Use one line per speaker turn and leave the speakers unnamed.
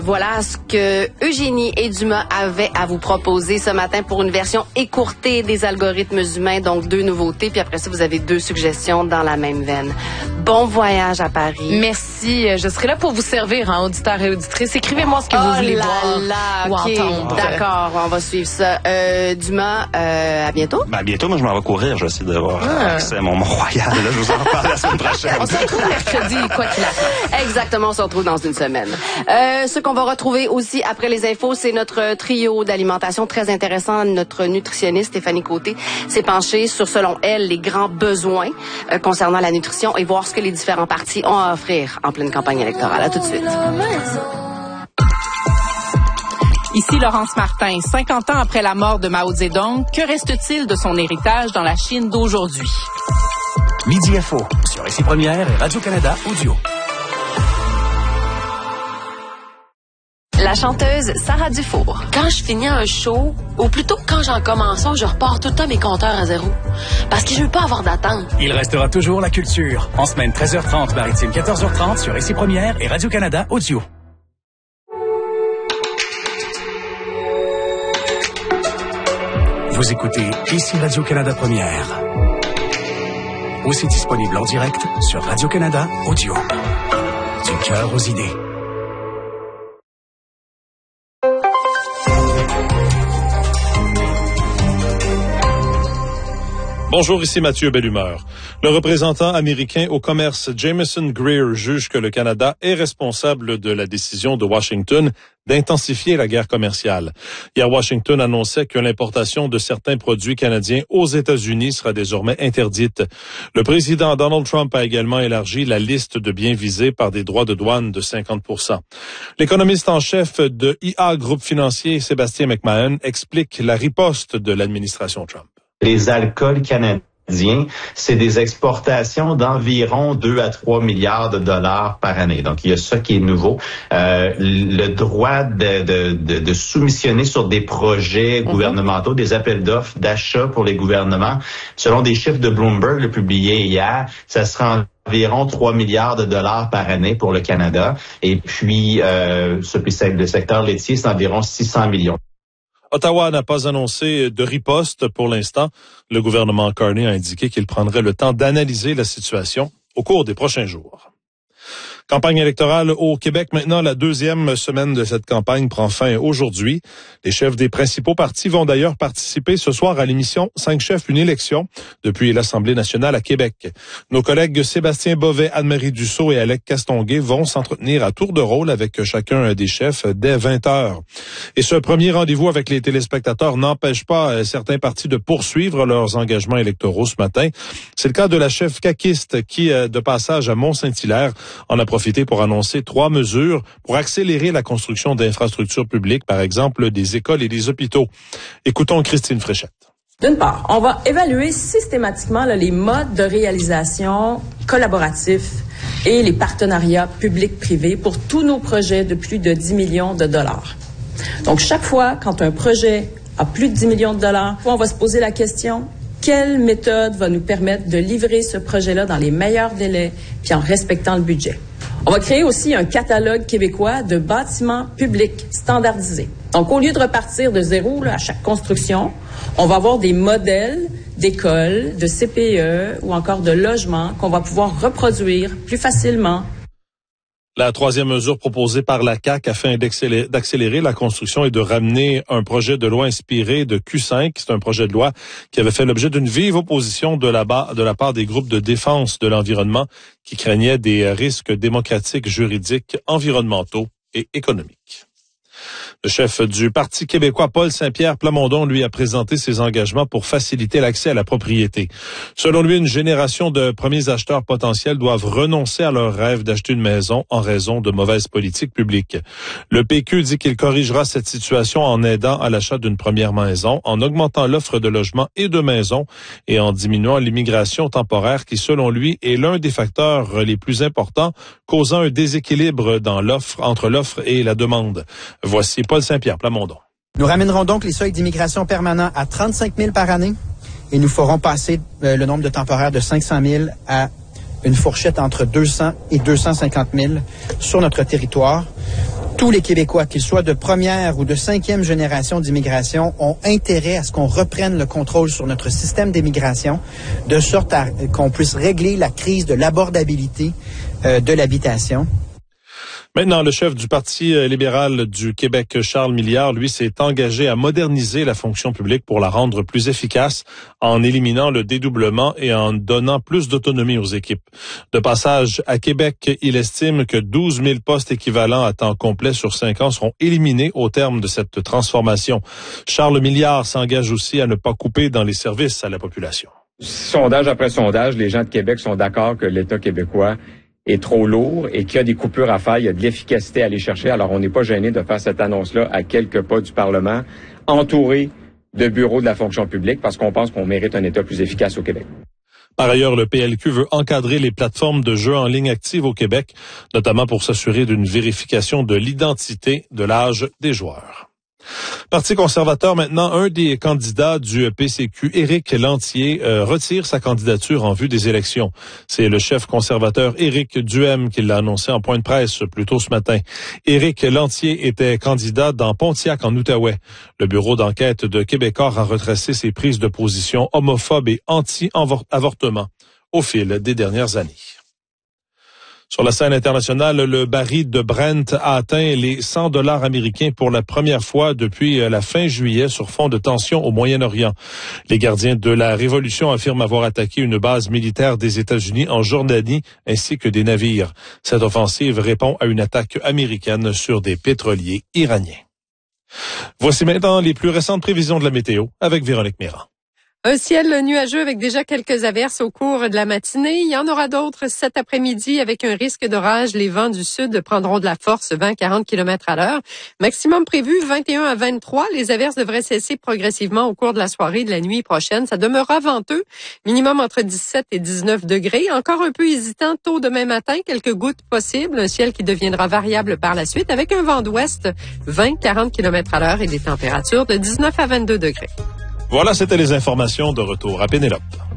Voilà ce que Eugénie et Dumas avaient à vous proposer ce matin pour une version écourtée des algorithmes humains, donc 2 nouveautés, puis après ça, vous avez 2 suggestions dans la même veine. Bon voyage à Paris.
Merci, je serai là pour vous servir, auditeurs et auditrices. Écrivez-moi ce que vous voulez voir ou entendre.
D'accord, on va suivre ça. Dumas, à bientôt.
À bientôt, moi je m'en vais courir, je vais essayer d'avoir accès à mon Mont-Royal. Là, je vous en reparle la semaine prochaine.
On se retrouve mercredi, quoi qu'il arrive.
Exactement, on se retrouve dans une semaine. Ce qu'on va retrouver aussi après les infos, c'est notre trio d'alimentation très intéressant. Notre nutritionniste Stéphanie Côté s'est penchée sur, selon elle, les grands besoins concernant la nutrition et voir ce que les différents partis ont à offrir en pleine campagne électorale. À tout de suite.
Ici Laurence Martin. 50 ans après la mort de Mao Zedong, que reste-t-il de son héritage dans la Chine d'aujourd'hui?
Midi Info sur Ici Première et Radio-Canada Audio.
La chanteuse Sarah Dufour.
Quand je finis un show, ou plutôt quand j'en commence un, je repars tout le temps mes compteurs à zéro. Parce que je veux pas avoir d'attente.
Il restera toujours la culture. En semaine 13h30, maritime 14h30 sur Ici Première et Radio-Canada Audio. Vous écoutez Ici Radio-Canada Première. Aussi disponible en direct sur Radio-Canada Audio. Du cœur aux idées.
Bonjour, ici Mathieu Bellumeur. Le représentant américain au commerce Jameson Greer juge que le Canada est responsable de la décision de Washington d'intensifier la guerre commerciale. Hier, Washington annonçait que l'importation de certains produits canadiens aux États-Unis sera désormais interdite. Le président Donald Trump a également élargi la liste de biens visés par des droits de douane de 50%. L'économiste en chef de IA Groupe Financier, Sébastien McMahon, explique la riposte de l'administration Trump.
Les alcools canadiens, c'est des exportations d'environ 2 à 3 milliards de dollars par année. Donc, il y a ça qui est nouveau. Le droit de soumissionner sur des projets gouvernementaux, des appels d'offres d'achat pour les gouvernements, selon des chiffres de Bloomberg publiés hier, ça sera environ 3 milliards de dollars par année pour le Canada. Et puis, le secteur laitier, c'est environ 600 millions.
Ottawa n'a pas annoncé de riposte pour l'instant. Le gouvernement Carney a indiqué qu'il prendrait le temps d'analyser la situation au cours des prochains jours. Campagne électorale au Québec. Maintenant, la 2e semaine de cette campagne prend fin aujourd'hui. Les chefs des principaux partis vont d'ailleurs participer ce soir à l'émission 5 chefs, une élection depuis l'Assemblée nationale à Québec. Nos collègues Sébastien Bovet, Anne-Marie Dussault et Alec Castonguay vont s'entretenir à tour de rôle avec chacun des chefs dès 20h. Et ce premier rendez-vous avec les téléspectateurs n'empêche pas certains partis de poursuivre leurs engagements électoraux ce matin. C'est le cas de la chef caquiste qui, de passage à Mont-Saint-Hilaire, en a profité pour annoncer 3 mesures pour accélérer la construction d'infrastructures publiques, par exemple des écoles et des hôpitaux. Écoutons Christine Fréchette.
D'une part, on va évaluer systématiquement les modes de réalisation collaboratifs et les partenariats publics-privés pour tous nos projets de plus de 10 millions de dollars. Donc, chaque fois, quand un projet a plus de 10 millions de dollars, on va se poser la question: quelle méthode va nous permettre de livrer ce projet-là dans les meilleurs délais puis en respectant le budget? On va créer aussi un catalogue québécois de bâtiments publics standardisés. Donc, au lieu de repartir de zéro à chaque construction, on va avoir des modèles d'écoles, de CPE ou encore de logements qu'on va pouvoir reproduire plus facilement.
La 3e mesure proposée par la CAQ afin d'accélérer la construction et de ramener un projet de loi inspiré de Q5. C'est un projet de loi qui avait fait l'objet d'une vive opposition de la part des groupes de défense de l'environnement qui craignaient des risques démocratiques, juridiques, environnementaux et économiques. Le chef du Parti québécois, Paul Saint-Pierre Plamondon, lui, a présenté ses engagements pour faciliter l'accès à la propriété. Selon lui, une génération de premiers acheteurs potentiels doivent renoncer à leur rêve d'acheter une maison en raison de mauvaises politiques publiques. Le PQ dit qu'il corrigera cette situation en aidant à l'achat d'une première maison, en augmentant l'offre de logements et de maisons et en diminuant l'immigration temporaire qui, selon lui, est l'un des facteurs les plus importants causant un déséquilibre dans entre l'offre et la demande. Voici Paul Saint-Pierre Plamondon.
Nous ramènerons donc les seuils d'immigration permanents à 35 000 par année et nous ferons passer le nombre de temporaires de 500 000 à une fourchette entre 200 et 250 000 sur notre territoire, tous les Québécois, qu'ils soient de première ou de 5e génération d'immigration, ont intérêt à ce qu'on reprenne le contrôle sur notre système d'immigration, de sorte qu'on puisse régler la crise de l'abordabilité de l'habitation.
Maintenant, le chef du Parti libéral du Québec, Charles Milliard, lui, s'est engagé à moderniser la fonction publique pour la rendre plus efficace en éliminant le dédoublement et en donnant plus d'autonomie aux équipes. De passage à Québec, il estime que 12 000 postes équivalents à temps complet sur 5 ans seront éliminés au terme de cette transformation. Charles Milliard s'engage aussi à ne pas couper dans les services à la population.
Sondage après sondage, les gens de Québec sont d'accord que l'État québécois est trop lourd et qu'il y a des coupures à faire, il y a de l'efficacité à aller chercher. Alors, on n'est pas gêné de faire cette annonce-là à quelques pas du Parlement, entouré de bureaux de la fonction publique, parce qu'on pense qu'on mérite un État plus efficace au Québec.
Par ailleurs, le PLQ veut encadrer les plateformes de jeux en ligne actives au Québec, notamment pour s'assurer d'une vérification de l'identité de l'âge des joueurs. Parti conservateur, maintenant, un des candidats du PCQ, Éric Lantier, retire sa candidature en vue des élections. C'est le chef conservateur Éric Duhem qui l'a annoncé en point de presse plus tôt ce matin. Éric Lantier était candidat dans Pontiac, en Outaouais. Le bureau d'enquête de Québécois a retracé ses prises de position homophobes et anti-avortement au fil des dernières années. Sur la scène internationale, le baril de Brent a atteint les $100 américains pour la première fois depuis la fin juillet sur fond de tensions au Moyen-Orient. Les gardiens de la révolution affirment avoir attaqué une base militaire des États-Unis en Jordanie ainsi que des navires. Cette offensive répond à une attaque américaine sur des pétroliers iraniens. Voici maintenant les plus récentes prévisions de la météo avec Véronique Méran.
Un ciel nuageux avec déjà quelques averses au cours de la matinée. Il y en aura d'autres cet après-midi avec un risque d'orage. Les vents du sud prendront de la force, 20-40 km à l'heure. Maximum prévu 21 à 23. Les averses devraient cesser progressivement au cours de la soirée et de la nuit prochaine. Ça demeurera venteux. Minimum entre 17 et 19 degrés. Encore un peu hésitant tôt demain matin. Quelques gouttes possibles. Un ciel qui deviendra variable par la suite avec un vent d'ouest, 20-40 km à l'heure et des températures de 19 à 22 degrés.
Voilà, c'était les informations. De retour à Pénélope.